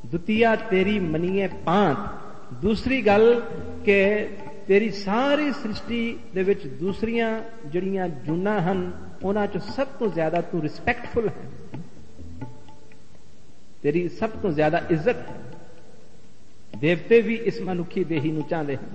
ਦੁਤੀਆ ਤੇਰੀ ਮਨੀਏ ਪਾਂਤ। ਦੂਸਰੀ ਗੱਲ ਕਿ ਤੇਰੀ ਸਾਰੀ ਸ੍ਰਿਸ਼ਟੀ ਦੇ ਵਿੱਚ ਦੂਸਰੀਆਂ ਜਿਹੜੀਆਂ ਜੂਨਾਂ ਹਨ ਉਹਨਾਂ 'ਚ ਸਭ ਤੋਂ ਜ਼ਿਆਦਾ ਤੂੰ ਰਿਸਪੈਕਟਫੁਲ ਹੈ, ਤੇਰੀ ਸਭ ਤੋਂ ਜ਼ਿਆਦਾ ਇੱਜ਼ਤ ਹੈ। ਦੇਵਤੇ ਵੀ ਇਸ ਮਨੁੱਖੀ ਦੇਹੀ ਨੂੰ ਚਾਹੁੰਦੇ ਹਨ।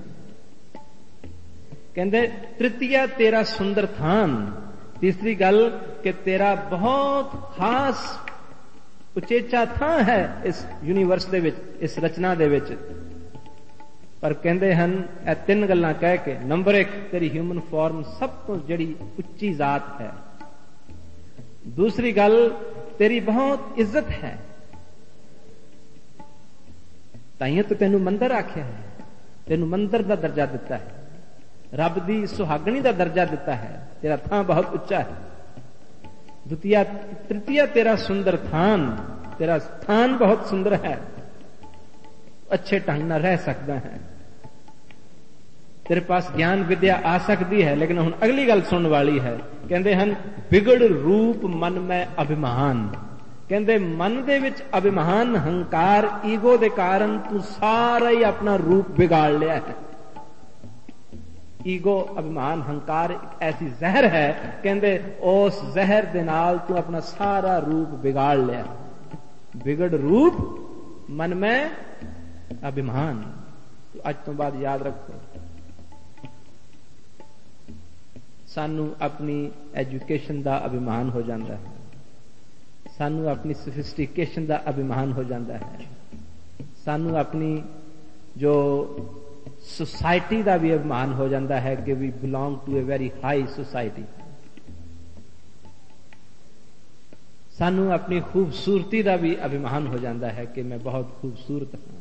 ਕਹਿੰਦੇ ਤ੍ਰਿਤੀਆ ਤੇਰਾ ਸੁੰਦਰ ਥਾਨ। ਤੀਸਰੀ ਗੱਲ ਕਿ ਤੇਰਾ ਬਹੁਤ ਖਾਸ ਉਚੇਚਾ ਥਾਂ ਹੈ ਇਸ ਯੂਨੀਵਰਸ ਦੇ ਵਿੱਚ, ਇਸ ਰਚਨਾ ਦੇ ਵਿੱਚ। ਪਰ ਕਹਿੰਦੇ ਹਨ ਇਹ ਤਿੰਨ ਗੱਲਾਂ ਕਹਿ ਕੇ, ਨੰਬਰ 1 ਤੇਰੀ ਹਿਊਮਨ ਫਾਰਮ ਸਭ ਤੋਂ ਜਿਹੜੀ ਉੱਚੀ ਜ਼ਾਤ ਹੈ। ਦੂਸਰੀ ਗੱਲ ਤੇਰੀ ਬਹੁਤ ਇੱਜ਼ਤ ਹੈ, ਤਾਈਂ ਤਾਂ ਤੈਨੂੰ ਮੰਦਰ ਆਖਿਆ ਹੈ, ਤੈਨੂੰ ਮੰਦਰ ਦਾ ਦਰਜਾ ਦਿੱਤਾ ਹੈ, ਰੱਬ ਦੀ ਸੁਹਾਗਣੀ ਦਾ ਦਰਜਾ ਦਿੱਤਾ ਹੈ, ਤੇਰਾ ਥਾਂ ਬਹੁਤ ਉੱਚਾ ਹੈ। ਤ੍ਰਿਤੀਆ ਤੇਰਾ ਸੁੰਦਰ ਥਾਨ, ਤੇਰਾ ਸਥਾਨ ਬਹੁਤ ਸੁੰਦਰ ਹੈ, ਅੱਛੇ ਢੰਗ ਨਾਲ ਰਹਿ ਸਕਦਾ ਹੈ, ਤੇਰੇ ਪਾਸ ਗਿਆਨ ਵਿਦਿਆ ਆ ਸਕਦੀ ਹੈ। ਲੇਕਿਨ ਹੁਣ ਅਗਲੀ ਗੱਲ ਸੁਣਨ ਵਾਲੀ ਹੈ। ਕਹਿੰਦੇ ਹਨ ਵਿਗੜ ਰੂਪ ਮਨ ਮੈਂ ਅਭਿਮਾਨ। ਕਹਿੰਦੇ ਮਨ ਦੇ ਵਿੱਚ ਅਭਿਮਾਨ, ਹੰਕਾਰ, ਈਗੋ ਦੇ ਕਾਰਨ ਤੂੰ ਸਾਰਾ ਹੀ ਆਪਣਾ ਰੂਪ ਵਿਗਾੜ ਲਿਆ ਹੈ। ਈਗੋ, ਅਭਿਮਾਨ, ਹੰਕਾਰ ਇੱਕ ਐਸੀ ਜ਼ਹਿਰ ਹੈ, ਕਹਿੰਦੇ ਉਸ ਜ਼ਹਿਰ ਦੇ ਨਾਲ ਤੂੰ ਆਪਣਾ ਸਾਰਾ ਰੂਪ ਵਿਗਾੜ ਲਿਆ। ਵਿਗੜ ਰੂਪ ਮਨ ਮੈਂ ਅਭਿਮਾਨ। ਅੱਜ ਤੋਂ ਬਾਅਦ ਯਾਦ ਰੱਖੋ, ਸਾਨੂੰ ਆਪਣੀ ਐਜੂਕੇਸ਼ਨ ਦਾ ਅਭਿਮਾਨ ਹੋ ਜਾਂਦਾ ਹੈ, ਸਾਨੂੰ ਆਪਣੀ ਸਫਿਸਟੀਕੇਸ਼ਨ ਦਾ ਅਭਿਮਾਨ ਹੋ ਜਾਂਦਾ ਹੈ, ਸਾਨੂੰ ਆਪਣੀ ਜੋ ਸੁਸਾਇਟੀ ਦਾ ਵੀ ਅਭਿਮਾਨ ਹੋ ਜਾਂਦਾ ਹੈ ਕਿ ਵੀ belong to a very high society. ਸਾਨੂੰ ਆਪਣੀ ਖੂਬਸੂਰਤੀ ਦਾ ਵੀ ਅਭਿਮਾਨ ਹੋ ਜਾਂਦਾ ਹੈ ਕਿ ਮੈਂ ਬਹੁਤ ਖੂਬਸੂਰਤ ਹਾਂ।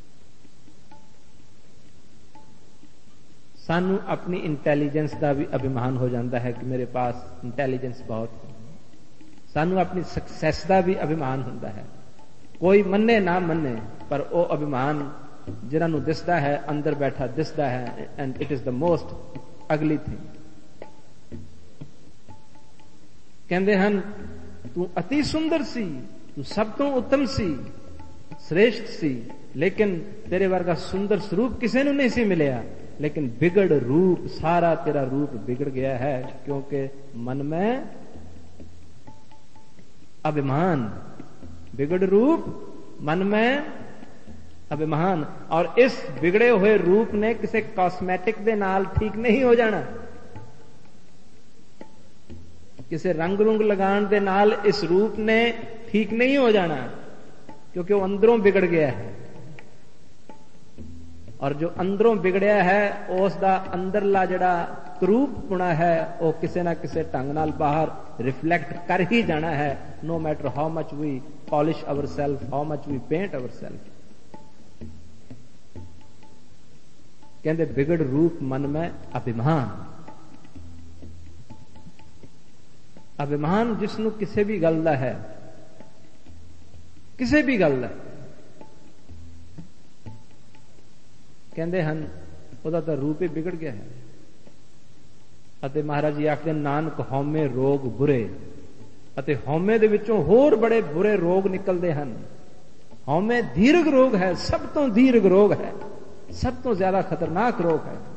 ਸਾਨੂੰ ਆਪਣੀ ਇੰਟੈਲੀਜੈਂਸ ਦਾ ਵੀ ਅਭਿਮਾਨ ਹੋ ਜਾਂਦਾ ਹੈ ਕਿ ਮੇਰੇ ਪਾਸ ਇੰਟੈਲੀਜੈਂਸ ਬਹੁਤ ਹੈ। ਸਾਨੂੰ ਆਪਣੀ ਸਕਸੈਸ ਦਾ ਵੀ ਅਭਿਮਾਨ ਹੁੰਦਾ ਹੈ। ਕੋਈ ਮੰਨੇ ਨਾ ਮੰਨੇ, ਪਰ ਉਹ ਅਭਿਮਾਨ ਜਿਹਨਾਂ ਨੂੰ ਦਿਸਦਾ ਹੈ, ਅੰਦਰ ਬੈਠਾ ਦਿਸਦਾ ਹੈ, and it is the most ਅਗਲੀ ਥਿੰਗ। ਕਹਿੰਦੇ ਹਨ ਤੂੰ ਅਤੀ ਸੁੰਦਰ ਸੀ, ਤੂੰ ਸਭ ਤੋਂ ਉੱਤਮ ਸੀ, श्रेष्ठ सी, लेकिन तेरे वर्गा सुंदर स्वरूप किसी ने नहीं सी मिलिया। लेकिन बिगड़ रूप, सारा तेरा रूप बिगड़ गया है, क्योंकि मन में अभिमान। बिगड़ रूप, मन में अभिमान। और इस बिगड़े हुए रूप ने किसी कॉस्मेटिक दे नाल ठीक नहीं हो जाना, किसी रंग रुंग लगान दे नाल इस रूप ने ठीक नहीं हो जाना, क्योंकि वो अंदरों बिगड़ गया है। और जो अंदरों बिगड़िया है उसका अंदरला जड़ा करूपपुणा है वो किसी ना किसी ढंग नाल बाहर रिफ्लैक्ट कर ही जाना है, no matter how much we polish our self, how much we paint our self. कहते बिगड़ रूप मन में अभिमान। अभिमान जिसनों किसी भी गल दा है, किसी भी गल दा कहते हैं ਉਹਦਾ ਤਾਂ रूप ही बिगड़ गया है। ਅਤੇ ਮਹਾਰਾਜ ਜੀ ਆਖਦੇ ਨਾਨਕ ਹਉਮੈ ਰੋਗ ਬੁਰੇ, ਅਤੇ ਹਉਮੈ ਦੇ ਵਿੱਚੋਂ ਹੋਰ ਬੜੇ ਬੁਰੇ ਰੋਗ ਨਿਕਲਦੇ ਹਨ। ਹਉਮੈ ਦੀਰਘ ਰੋਗ ਹੈ, ਸਭ ਤੋਂ ਦੀਰਘ ਰੋਗ ਹੈ, ਸਭ ਤੋਂ ਜ਼ਿਆਦਾ ਖਤਰਨਾਕ ਰੋਗ ਹੈ।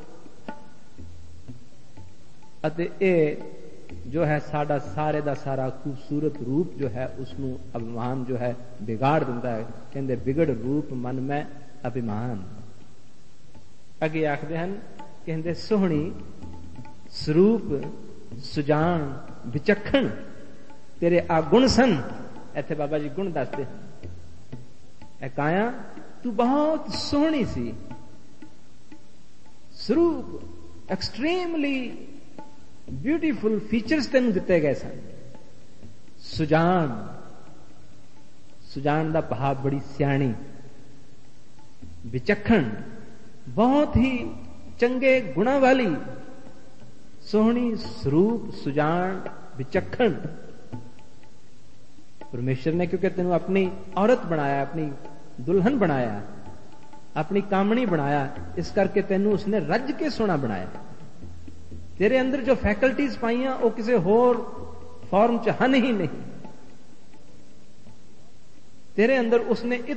ਅਤੇ ਇਹ जो है साडा सारे दा सारा खूबसूरत रूप जो है उसनू अभिमान जो है बिगाड़ दिंदा है। कहते बिगड़ रूप मन में अभिमान। अगे आखदे हन कहते सोहनी स्वरूप सुजान विचखण तेरे आ गुण सन। इत्थे बाबा जी गुण दसदे हैं, काया तू बहुत सोहनी सी, स्वरूप एक्सट्रीमली ब्यूटीफुल फीचर्स तेन दिते गए सन। सुजान, सुजान दा भाव बड़ी सियाणी। विचखण बहुत ही चंगे गुणा वाली, सोहनी स्वरूप सुजान विचखण। परमेश्वर ने क्योंकि तेन अपनी औरत बनाया, अपनी दुल्हन बनाया, अपनी कामणी बनाया, इस करके तेन उसने रज के सोना बनाया। तेरे अंदर जो फैकल्टीज पाइया वो किसी होर फॉर्म च हन ही नहीं। तेरे अंदर उसने